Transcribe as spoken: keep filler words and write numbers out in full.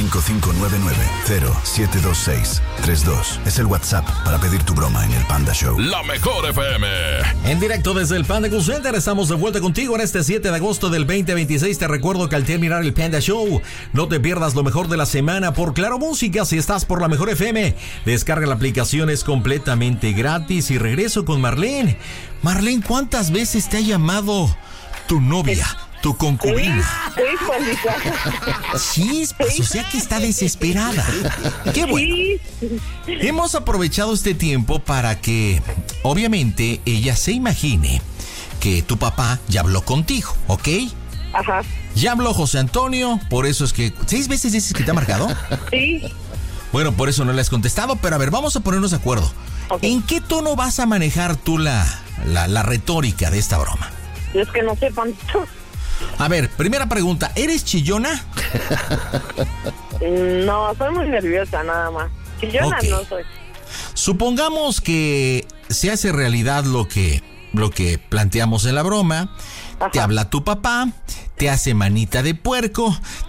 cinco cinco nueve nueve cero siete dos seis tres dos. Es el WhatsApp para pedir tu broma en el Panda Show. La mejor F M. En directo desde el Panda Cool Center, estamos de vuelta contigo en este siete de agosto del veinte veintiséis. Te recuerdo que al terminar el Panda Show, no te pierdas lo mejor de la semana por Claro Música. Si estás por la mejor F M, descarga la aplicación, es completamente gratis. Y regreso con Marlene. Marlene, ¿cuántas veces te ha llamado tu novia? Tu concubina. Sí, sí, Chispas, o sea que está desesperada. Qué bueno. sí. Hemos aprovechado este tiempo para que, obviamente, ella se imagine que tu papá ya habló contigo, ¿ok? Ajá. Ya habló José Antonio, por eso es que... ¿Seis veces dices que te ha marcado? Sí. Bueno, por eso no le has contestado, pero a ver, vamos a ponernos de acuerdo. Okay. ¿En qué tono vas a manejar tú la, la, la retórica de esta broma? Es que no sé, Pancho. A ver, primera pregunta, ¿eres chillona? No, soy muy nerviosa nada más. Chillona Ok. no soy. Supongamos que se hace realidad lo que, lo que planteamos en la broma. Ajá. Te habla tu papá, te hace manita de puerco,